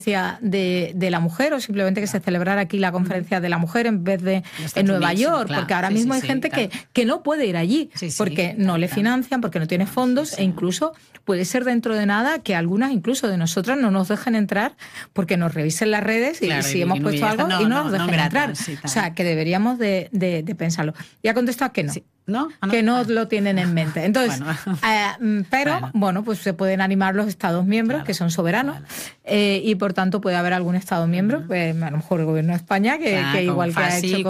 de la mujer, o simplemente que se celebrara aquí la conferencia de la mujer en vez de en Nueva York, porque ahora mismo hay gente que no puede ir allí, porque no le financian, porque no tiene fondos, e incluso puede ser dentro de nada que algunas, incluso de nosotras, no nos dejen entrar porque nos revisen las redes y si hemos puesto algo y no nos dejen entrar. O sea, que deberíamos de pensarlo. Y ha contestado que no. Que no lo tienen en mente. Entonces, bueno, pues se pueden animar los Estados miembros, que son soberanos, y por tanto puede haber algún Estado miembro, a lo mejor el gobierno de España, que igual que ha hecho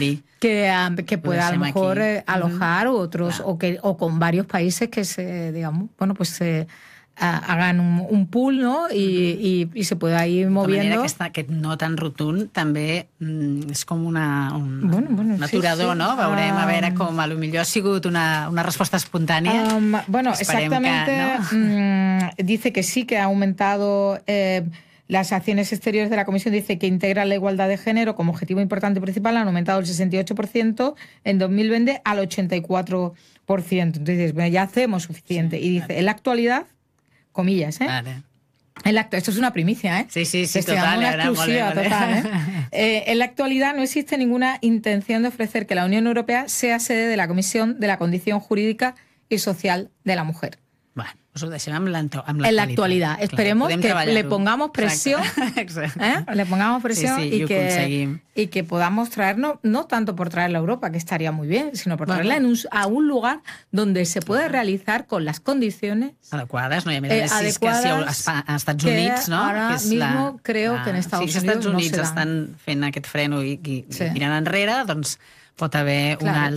que pueda a lo mejor alojar otros, o con varios países que se, digamos, bueno, pues se hagan un pool, no? I se pueda ir moviendo. De manera que no tan rotund també és com un aturador, no? Veurem a veure com a lo millor ha sigut una resposta espontània. Bueno, exactamente. Dice que sí, que ha aumentado las acciones exteriores de la Comisión, dice que integra la igualdad de género como objetivo importante y principal, han aumentado del 68% en 2020 al 84%. Entonces, ya hacemos suficiente. Y dice, en la actualidad, comillas, esto es una primicia, Sí, total. Una exclusiva total, en la actualidad no existe ninguna intención de ofrecer que la Unión Europea sea sede de la Comisión de la Condición Jurídica y Social de la Mujer. Bueno, us ho deixem amb l'actualitat. En la actualidad. Esperemos que le pongamos presión, le pongamos presión y que podamos traernos, no tanto por traerla a Europa, que estaría muy bien, sino por traerla a un lugar donde se pueda realizar con las condiciones adequades, no? I a més a Estats Units, no? Ahora mismo creo que en Estados Unidos no se dan. Si als Estats Units estan fent aquest freno i mirant enrere, doncs pot haver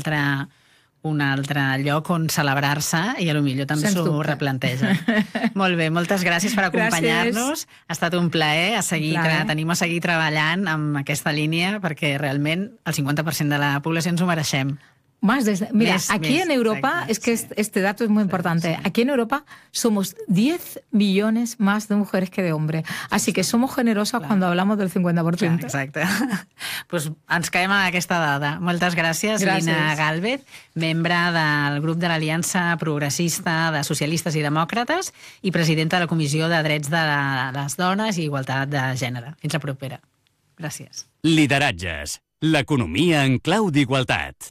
un altre lloc on celebrar-se i potser també s'ho replanteja. Molt bé, moltes gràcies per acompanyar-nos. Ha estat un plaer. Tenim a seguir treballant amb aquesta línia perquè realment el 50% de la població ens ho mereixem. Aquí en Europa, es que este dato es muy importante, aquí en Europa somos 10 millones más de mujeres que de hombres, así que somos generosas cuando hablamos del 50%. Exacte. Pues ens quedem amb aquesta dada. Moltes gràcies. Lina Gálvez, membre del grup de l'Aliança Progressista de Socialistes i Demòcrates i presidenta de la Comissió de Drets de les Dones i Igualtat de Gènere. Fins la propera. Gràcies. Lideratges. L'economia en clau d'igualtat.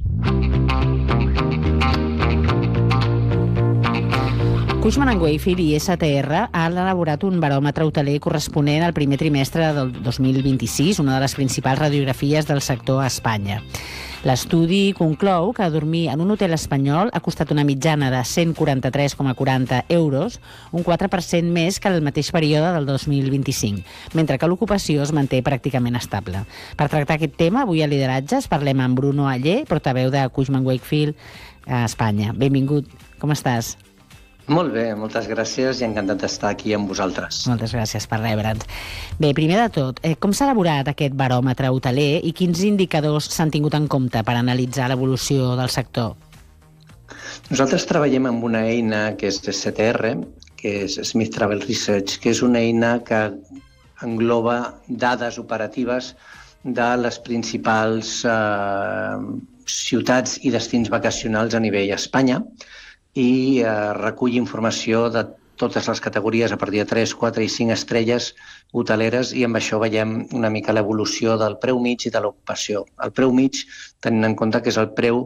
Cushman & Wakefield i STR han elaborat un baròmetre hoteler corresponent al primer trimestre del 2026, una de les principals radiografies del sector a Espanya. L'estudi conclou que dormir en un hotel espanyol ha costat una mitjana de 143,40 euros, un 4% més que el mateix període del 2025, mentre que l'ocupació es manté pràcticament estable. Per tractar aquest tema, avui a Lideratges parlem amb Bruno Aller, portaveu de Cushman & Wakefield a Espanya. Benvingut, com estàs? Molt bé, moltes gràcies i encantat d'estar aquí amb vosaltres. Moltes gràcies per rebre'ns. Bé, primer de tot, com s'ha elaborat aquest baròmetre hoteler i quins indicadors s'han tingut en compte per analitzar l'evolució del sector? Nosaltres treballem amb una eina que és STR, que és Smith Travel Research, que és una eina que engloba dades operatives de les principals ciutats i destins vacacionals a nivell Espanya, i recull informació de totes les categories a partir de 3, 4 i 5 estrelles hoteleres i amb això veiem una mica l'evolució del preu mig i de l'ocupació. El preu mig, tenint en compte que és el preu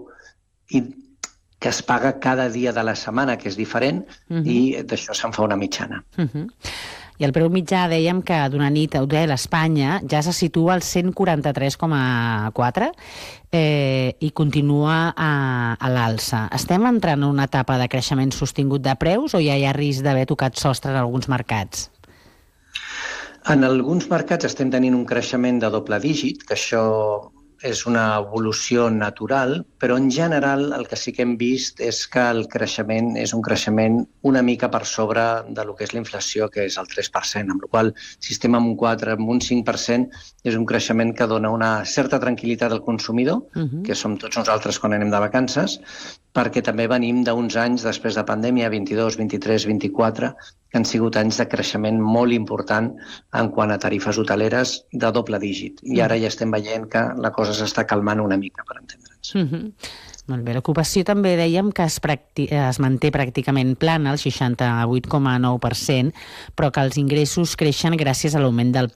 que es paga cada dia de la setmana, que és diferent, i d'això se'n fa una mitjana. I el preu mitjà, dèiem que d'una nit a hotel a Espanya ja se situa al 143,4 i continua a l'alça. Estem entrant en una etapa de creixement sostingut de preus o ja hi ha risc d'haver tocat sostre en alguns mercats? En alguns mercats estem tenint un creixement de doble dígit, que això és una evolució natural, però en general el que sí que hem vist és que el creixement és un creixement una mica per sobre de lo que és la inflació, que és el 3%, amb la qual si estem en un 4, en un 5%, és un creixement que dona una certa tranquil·litat al consumidor, que som tots nosaltres quan anem de vacances, perquè també venim d'uns anys després de pandèmia, 22, 23, 24, que han sigut anys de creixement molt important en quant a tarifes hoteleres de doble dígit. I ara ja estem veient que la cosa s'està calmant una mica, per entendre'ns. Molt bé. L'ocupació també dèiem que es manté pràcticament plana, el 68,9%, però que els ingressos creixen gràcies a l'augment del